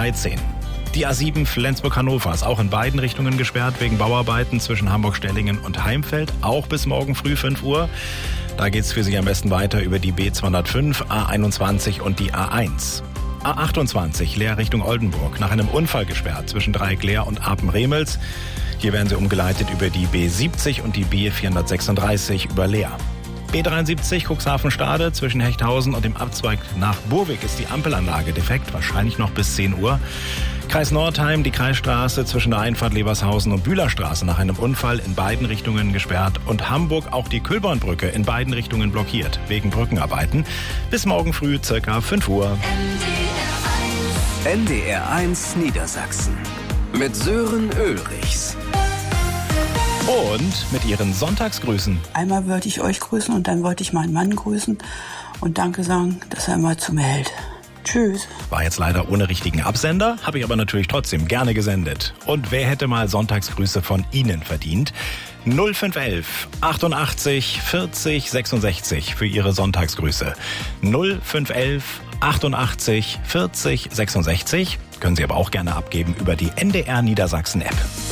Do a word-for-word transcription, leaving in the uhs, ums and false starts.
dreizehn. Die A sieben Flensburg-Hannover ist auch in beiden Richtungen gesperrt wegen Bauarbeiten zwischen Hamburg-Stellingen und Heimfeld, auch bis morgen früh fünf Uhr. Da geht's für Sie am besten weiter über die B zweihundertfünf, A einundzwanzig und die A eins. A achtundzwanzig, Leer Richtung Oldenburg, nach einem Unfall gesperrt zwischen Dreieck-Leer und Apen-Remels. Hier werden Sie umgeleitet über die B siebzig und die B vierhundertsechsunddreißig über Leer. B dreiundsiebzig Cuxhaven-Stade zwischen Hechthausen und dem Abzweig nach Burwig ist die Ampelanlage defekt, wahrscheinlich noch bis zehn Uhr. Kreis Nordheim, die Kreisstraße zwischen der Einfahrt Levershausen und Bühlerstraße nach einem Unfall in beiden Richtungen gesperrt und Hamburg auch die Kühlbornbrücke in beiden Richtungen blockiert, wegen Brückenarbeiten. Bis morgen früh circa fünf Uhr. N D R eins Niedersachsen mit Sören Ulrichs. Und mit Ihren Sonntagsgrüßen. Einmal wollte ich euch grüßen und dann wollte ich meinen Mann grüßen und Danke sagen, dass er immer zu mir hält. Tschüss. War jetzt leider ohne richtigen Absender, habe ich aber natürlich trotzdem gerne gesendet. Und wer hätte mal Sonntagsgrüße von Ihnen verdient? null fünf elf achtundachtzig vierzig sechsundsechzig für Ihre Sonntagsgrüße. null fünf elf achtundachtzig vierzig sechsundsechzig. Können Sie aber auch gerne abgeben über die N D R Niedersachsen App.